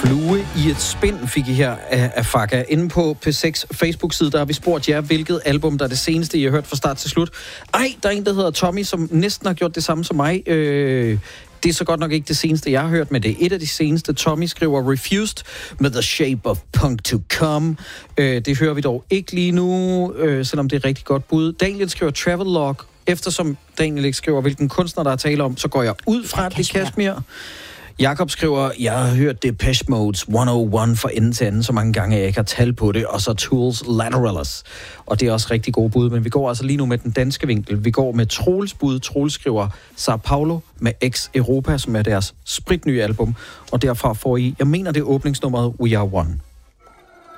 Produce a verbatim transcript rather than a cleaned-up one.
Flue i et spind fik I her af, af Fakka. Inde på P seks Facebook-side, der har vi spurgt jer, hvilket album, der er det seneste, I har hørt fra start til slut. Ej, der er en, der hedder Tommy, som næsten har gjort det samme som mig. Øh, det er så godt nok ikke det seneste, jeg har hørt, men det er et af de seneste. Tommy skriver Refused med The Shape of Punk to Come. Øh, det hører vi dog ikke lige nu, øh, selvom det er et rigtig godt bud. Daniel skriver Travelog. Eftersom Daniel ikke skriver, hvilken kunstner der er tale om, så går jeg ud fra, at det er Kashmir. Jakob skriver, jeg har hørt Depeche Mode's et nul et fra ende til anden så mange gange, at jeg ikke har tal på det, og så Tools Lateralus. Og det er også rigtig gode bud, men vi går altså lige nu med den danske vinkel. Vi går med Troels bud. Troels skriver Sao Paulo med Ex Europa, som er deres spritnye album, og derfra får I, jeg mener det er åbningsnummeret We Are One.